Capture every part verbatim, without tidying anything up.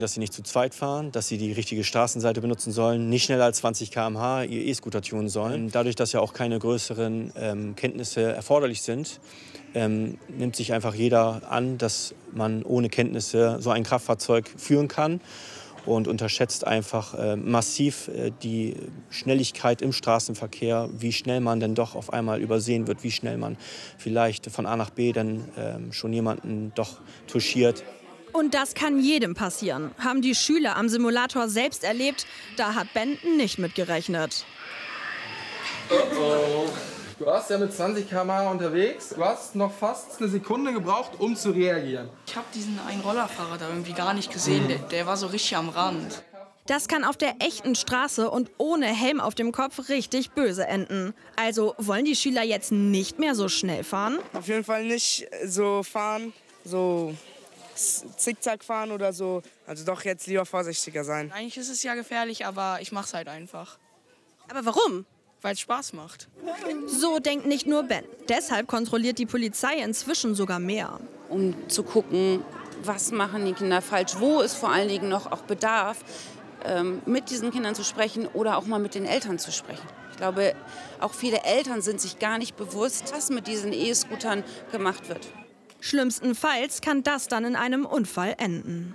Dass sie nicht zu zweit fahren, dass sie die richtige Straßenseite benutzen sollen, nicht schneller als zwanzig Kilometer pro Stunde ihr E-Scooter tunen sollen. Dadurch, dass ja auch keine größeren ähm, Kenntnisse erforderlich sind, ähm, nimmt sich einfach jeder an, dass man ohne Kenntnisse so ein Kraftfahrzeug führen kann und unterschätzt einfach äh, massiv äh, die Schnelligkeit im Straßenverkehr, wie schnell man denn doch auf einmal übersehen wird, wie schnell man vielleicht von A nach B dann ähm, schon jemanden doch touchiert. Und das kann jedem passieren. Haben die Schüler am Simulator selbst erlebt, da hat Ben nicht mit gerechnet. Oh oh. Du warst ja mit zwanzig Kilometer pro Stunde unterwegs. Du hast noch fast eine Sekunde gebraucht, um zu reagieren. Ich habe diesen einen Rollerfahrer da irgendwie gar nicht gesehen. Der, der war so richtig am Rand. Das kann auf der echten Straße und ohne Helm auf dem Kopf richtig böse enden. Also wollen die Schüler jetzt nicht mehr so schnell fahren? Auf jeden Fall nicht so fahren, so Zickzack fahren oder so. Also doch jetzt lieber vorsichtiger sein. Eigentlich ist es ja gefährlich, aber ich mach's halt einfach. Aber warum? Weil es Spaß macht. So denkt nicht nur Ben. Deshalb kontrolliert die Polizei inzwischen sogar mehr. Um zu gucken, was machen die Kinder falsch, wo ist vor allen Dingen noch auch Bedarf, ähm, mit diesen Kindern zu sprechen oder auch mal mit den Eltern zu sprechen. Ich glaube, auch viele Eltern sind sich gar nicht bewusst, was mit diesen E-Scootern gemacht wird. Schlimmstenfalls kann das dann in einem Unfall enden.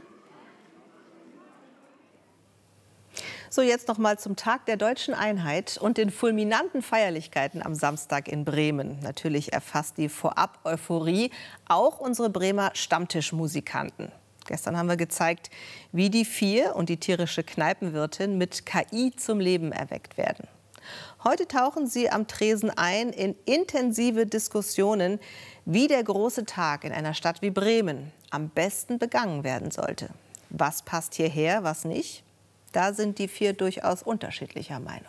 So, jetzt noch mal zum Tag der Deutschen Einheit und den fulminanten Feierlichkeiten am Samstag in Bremen. Natürlich erfasst die Vorab-Euphorie auch unsere Bremer Stammtischmusikanten. Gestern haben wir gezeigt, wie die Vier und die tierische Kneipenwirtin mit K I zum Leben erweckt werden. Heute tauchen sie am Tresen ein in intensive Diskussionen, wie der große Tag in einer Stadt wie Bremen am besten begangen werden sollte. Was passt hierher, was nicht? Da sind die Vier durchaus unterschiedlicher Meinung.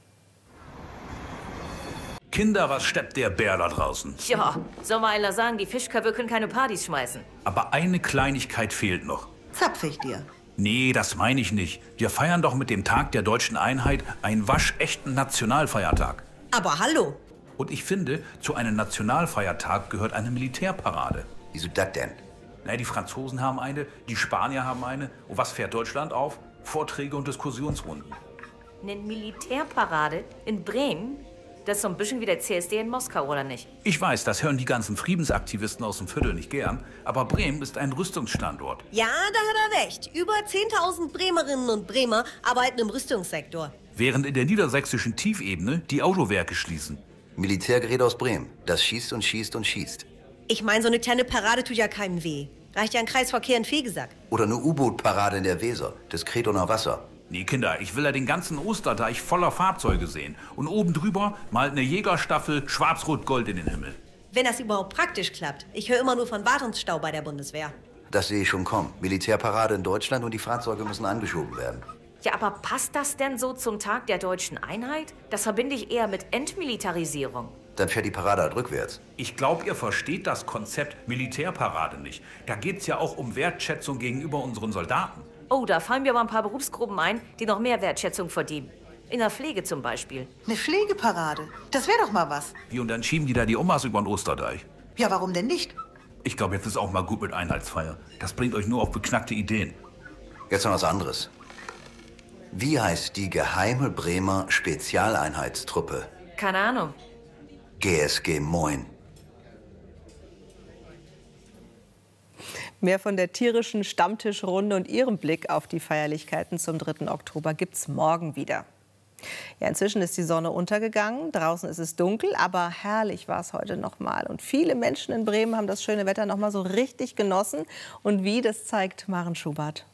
Kinder, was steppt der Bär da draußen? Ja, soll mal einer sagen, die Fischköpfe können keine Partys schmeißen. Aber eine Kleinigkeit fehlt noch. Zapf ich dir. Nee, das meine ich nicht. Wir feiern doch mit dem Tag der Deutschen Einheit einen waschechten Nationalfeiertag. Aber hallo. Und ich finde, zu einem Nationalfeiertag gehört eine Militärparade. Wieso das denn? Na, die Franzosen haben eine, die Spanier haben eine. Und was fährt Deutschland auf? Vorträge und Diskussionsrunden. Eine Militärparade in Bremen? Das ist so ein bisschen wie der C S D in Moskau, oder nicht? Ich weiß, das hören die ganzen Friedensaktivisten aus dem Viertel nicht gern. Aber Bremen ist ein Rüstungsstandort. Ja, da hat er recht. Über zehntausend Bremerinnen und Bremer arbeiten im Rüstungssektor. Während in der niedersächsischen Tiefebene die Autowerke schließen. Militärgerät aus Bremen. Das schießt und schießt und schießt. Ich meine, so eine kleine Parade tut ja keinem weh. Reicht ja ein Kreisverkehr in Fegesack. Oder eine U-Boot-Parade in der Weser. Diskret unter Wasser. Nee, Kinder, ich will ja den ganzen Osterdeich voller Fahrzeuge sehen. Und oben drüber malt eine Jägerstaffel schwarz-rot-gold in den Himmel. Wenn das überhaupt praktisch klappt. Ich höre immer nur von Wartungsstau bei der Bundeswehr. Das sehe ich schon kommen. Militärparade in Deutschland und die Fahrzeuge müssen angeschoben werden. Ja, aber passt das denn so zum Tag der Deutschen Einheit? Das verbinde ich eher mit Entmilitarisierung. Dann fährt die Parade halt rückwärts. Ich glaube, ihr versteht das Konzept Militärparade nicht. Da geht es ja auch um Wertschätzung gegenüber unseren Soldaten. Oh, da fallen mir aber ein paar Berufsgruppen ein, die noch mehr Wertschätzung verdienen. In der Pflege zum Beispiel. Eine Pflegeparade? Das wäre doch mal was. Wie, und dann schieben die da die Omas über den Osterdeich? Ja, warum denn nicht? Ich glaube, jetzt ist auch mal gut mit Einheitsfeier. Das bringt euch nur auf beknackte Ideen. Jetzt noch was anderes. Wie heißt die geheime Bremer Spezialeinheitstruppe? Keine Ahnung. G S G Moin. Mehr von der tierischen Stammtischrunde und ihrem Blick auf die Feierlichkeiten zum dritten Oktober gibt's morgen wieder. Ja, inzwischen ist die Sonne untergegangen, draußen ist es dunkel, aber herrlich war es heute noch mal. Und viele Menschen in Bremen haben das schöne Wetter noch mal so richtig genossen. Und wie, das zeigt Maren Schubert.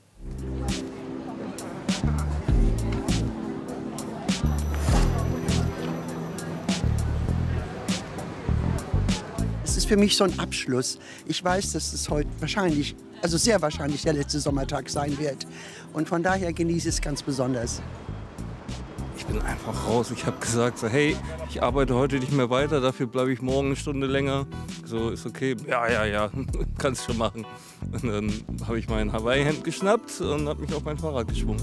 Es ist für mich so ein Abschluss. Ich weiß, dass es heute wahrscheinlich, also sehr wahrscheinlich der letzte Sommertag sein wird. Und von daher genieße ich es ganz besonders. Ich bin einfach raus. Ich habe gesagt, so, hey, ich arbeite heute nicht mehr weiter, dafür bleibe ich morgen eine Stunde länger. So, ist okay. Ja, ja, ja, kannst schon machen. Und dann habe ich mein Hawaii-Hemd geschnappt und habe mich auf mein Fahrrad geschwungen.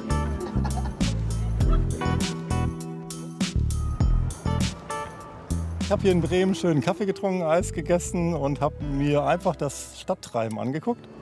Ich habe hier in Bremen schönen Kaffee getrunken, Eis gegessen und habe mir einfach das Stadttreiben angeguckt.